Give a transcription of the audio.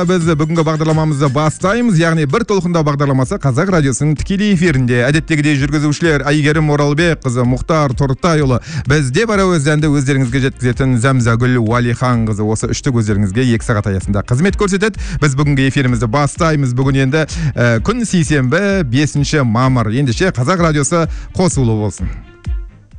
Biz бүгінгі бағдарламамызды бастаймыз, яғни бір толқында бағдарламасы Қазақ радиосының тікелей эфирінде. Әдеттегідей жүргізушілер Айгерім Оралбек қызы, Мұхтар Торытайұлы. Бізде бара өзденді өздеріңізге жеткізетін Зәмзагүл Уалихан қызы осы үштік өздеріңізге 2 сағат аясында қызмет көрсетеді. Біз бүгінгі эфирімізді бастаймыз. Бүгін енді күн сейсенбі 5 мамыр. Ендеше Қазақ радиосы қосулы болсын.